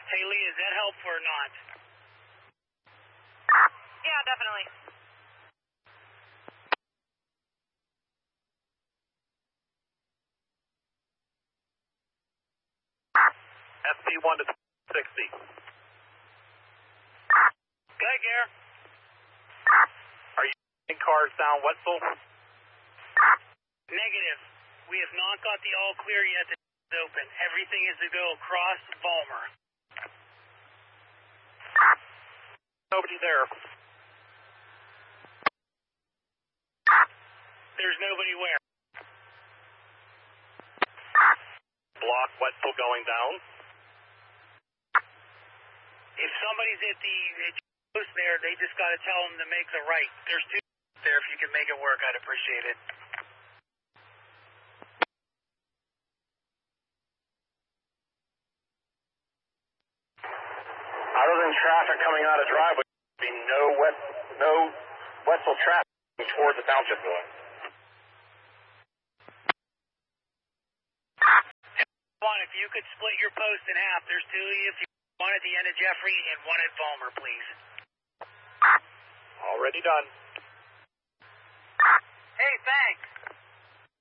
Hey, Lee, is that helpful or not? Yeah, definitely. SP1 to 60. Go ahead, Gare. Are you in cars down Wetzel? Negative. We have not got the all clear yet to open. Everything is to go across Vollmer. Nobody there. There's nobody where? Block Wetzel going down. If somebody's at the post there, they just got to tell them to make the right. There's two there. If you can make it work, I'd appreciate it. Other than traffic coming out of driveway, there will be no Wetzel traffic toward the township building. One, if you could split your post in half, there's two of you. If you one at the end of Jeffrey and one at Vollmer, please. Already done. Hey, thanks.